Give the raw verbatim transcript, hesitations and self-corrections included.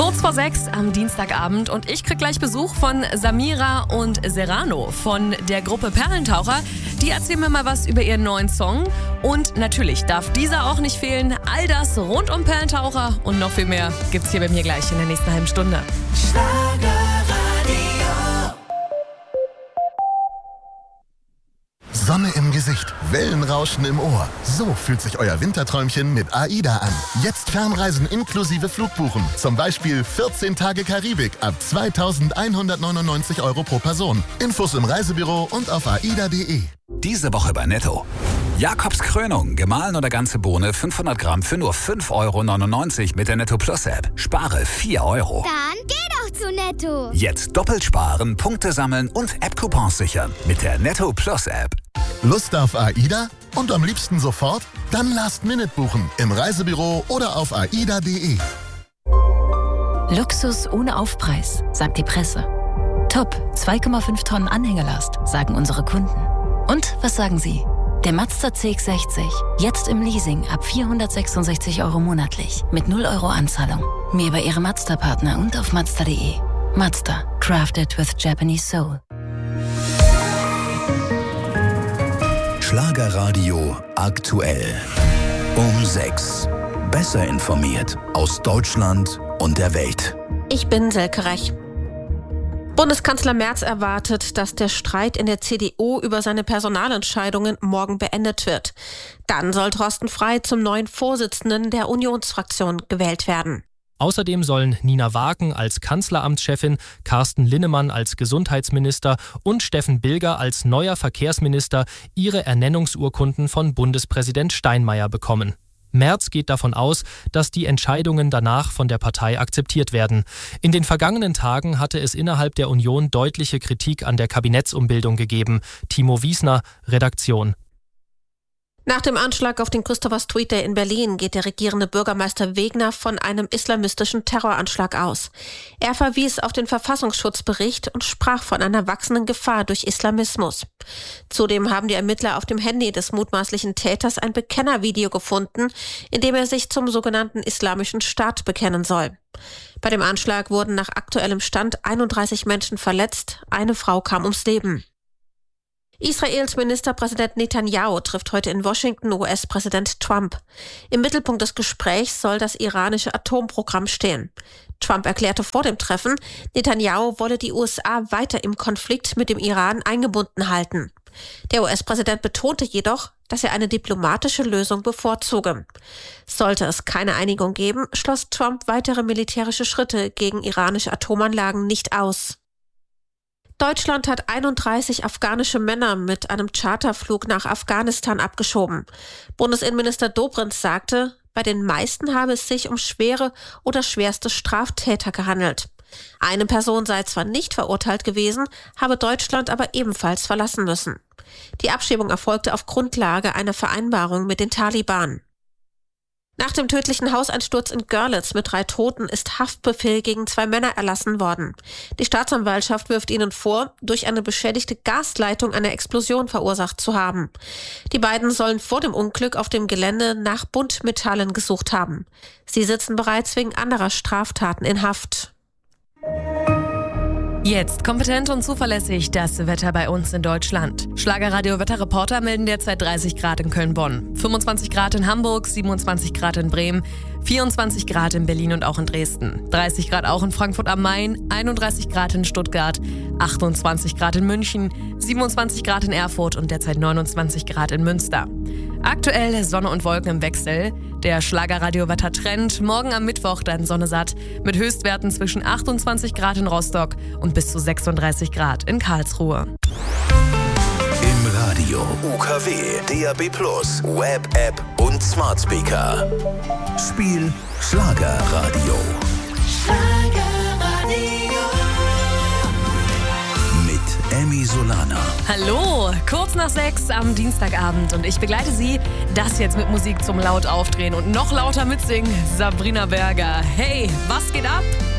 Kurz vor sechs am Dienstagabend und ich krieg gleich Besuch von Samira und Serrano von der Gruppe Perlentaucher. Die erzählen mir mal was über ihren neuen Song und natürlich darf dieser auch nicht fehlen. All das rund um Perlentaucher und noch viel mehr gibt's hier bei mir gleich in der nächsten halben Stunde. Sonne im Gesicht, Wellenrauschen im Ohr. So fühlt sich euer Winterträumchen mit AIDA an. Jetzt Fernreisen inklusive Flugbuchen. Zum Beispiel vierzehn Tage Karibik ab zweitausendeinhundertneunundneunzig Euro pro Person. Infos im Reisebüro und auf aida punkt de. Diese Woche bei Netto. Jakobs Krönung, gemahlen oder ganze Bohne, fünfhundert Gramm für nur fünf Euro neunundneunzig mit der Netto Plus App. Spare vier Euro. Dann geh doch zu Netto. Jetzt doppelt sparen, Punkte sammeln und App-Coupons sichern mit der Netto Plus App. Lust auf AIDA? Und am liebsten sofort? Dann Last Minute buchen im Reisebüro oder auf aida punkt de. Luxus ohne Aufpreis, sagt die Presse. Top, zwei Komma fünf Tonnen Anhängelast, sagen unsere Kunden. Und was sagen Sie? Der Mazda C X sechzig, jetzt im Leasing ab vierhundertsechsundsechzig Euro monatlich mit null Euro Anzahlung. Mehr bei Ihrem Mazda-Partner und auf mazda punkt de. Mazda, crafted with Japanese soul. Schlagerradio aktuell. Um sechs. Besser informiert aus Deutschland und der Welt. Ich bin Selke Rech. Bundeskanzler Merz erwartet, dass der Streit in der C D U über seine Personalentscheidungen morgen beendet wird. Dann soll Thorsten Frey zum neuen Vorsitzenden der Unionsfraktion gewählt werden. Außerdem sollen Nina Waken als Kanzleramtschefin, Carsten Linnemann als Gesundheitsminister und Steffen Bilger als neuer Verkehrsminister ihre Ernennungsurkunden von Bundespräsident Steinmeier bekommen. Merz geht davon aus, dass die Entscheidungen danach von der Partei akzeptiert werden. In den vergangenen Tagen hatte es innerhalb der Union deutliche Kritik an der Kabinettsumbildung gegeben. Timo Wiesner, Redaktion. Nach dem Anschlag auf den Christopher Street Day in Berlin geht der regierende Bürgermeister Wegner von einem islamistischen Terroranschlag aus. Er verwies auf den Verfassungsschutzbericht und sprach von einer wachsenden Gefahr durch Islamismus. Zudem haben die Ermittler auf dem Handy des mutmaßlichen Täters ein Bekennervideo gefunden, in dem er sich zum sogenannten Islamischen Staat bekennen soll. Bei dem Anschlag wurden nach aktuellem Stand einunddreißig Menschen verletzt, eine Frau kam ums Leben. Israels Ministerpräsident Netanyahu trifft heute in Washington U S-Präsident Trump. Im Mittelpunkt des Gesprächs soll das iranische Atomprogramm stehen. Trump erklärte vor dem Treffen, Netanyahu wolle die U S A weiter im Konflikt mit dem Iran eingebunden halten. Der U S-Präsident betonte jedoch, dass er eine diplomatische Lösung bevorzuge. Sollte es keine Einigung geben, schloss Trump weitere militärische Schritte gegen iranische Atomanlagen nicht aus. Deutschland hat einunddreißig afghanische Männer mit einem Charterflug nach Afghanistan abgeschoben. Bundesinnenminister Dobrindt sagte, bei den meisten habe es sich um schwere oder schwerste Straftäter gehandelt. Eine Person sei zwar nicht verurteilt gewesen, habe Deutschland aber ebenfalls verlassen müssen. Die Abschiebung erfolgte auf Grundlage einer Vereinbarung mit den Taliban. Nach dem tödlichen Hauseinsturz in Görlitz mit drei Toten ist Haftbefehl gegen zwei Männer erlassen worden. Die Staatsanwaltschaft wirft ihnen vor, durch eine beschädigte Gasleitung eine Explosion verursacht zu haben. Die beiden sollen vor dem Unglück auf dem Gelände nach Buntmetallen gesucht haben. Sie sitzen bereits wegen anderer Straftaten in Haft. Jetzt kompetent und zuverlässig das Wetter bei uns in Deutschland. Schlagerradio-Wetterreporter melden derzeit dreißig Grad in Köln-Bonn, fünfundzwanzig Grad in Hamburg, siebenundzwanzig Grad in Bremen, vierundzwanzig Grad in Berlin und auch in Dresden, dreißig Grad auch in Frankfurt am Main, einunddreißig Grad in Stuttgart, achtundzwanzig Grad in München, siebenundzwanzig Grad in Erfurt und derzeit neunundzwanzig Grad in Münster. Aktuell Sonne und Wolken im Wechsel. Der Schlagerradio-Wetter-Trend. Morgen am Mittwoch dann Sonne satt mit Höchstwerten zwischen achtundzwanzig Grad in Rostock und bis zu sechsunddreißig Grad in Karlsruhe. Im Radio U K W, D A B plus, Web, App und Smart Speaker. Spiel Schlagerradio. Emmy Solana. Hallo, kurz nach sechs am Dienstagabend und ich begleite Sie, das jetzt mit Musik zum laut aufdrehen und noch lauter mitsingen, Sabrina Berger. Hey, was geht ab?